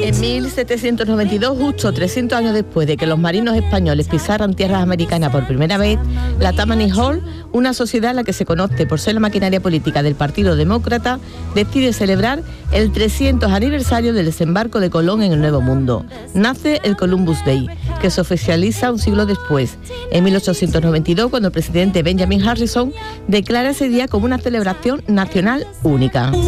En 1792, justo 300 años después de que los marinos españoles pisaran tierras americanas por primera vez, la Tammany Hall, una sociedad en la que se conoce por ser la maquinaria política del Partido Demócrata, decide celebrar el 300 aniversario del desembarco de Colón en el Nuevo Mundo. Nace el Columbus Day, que se oficializa un siglo después, en 1892, cuando el presidente Benjamin Harrison declara ese día como una celebración nacional única.